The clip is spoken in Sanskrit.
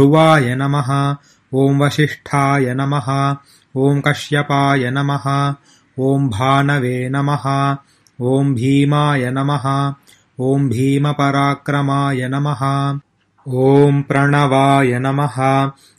ध्रुवाय नमः। ॐ वसिष्ठाय नमः। ॐ कश्यपाय नमः। ॐ भानवे नमः। ॐ भीमाय नमः। ॐ भीमपराक्रमाय नमः। ॐ प्रणवाय नमः।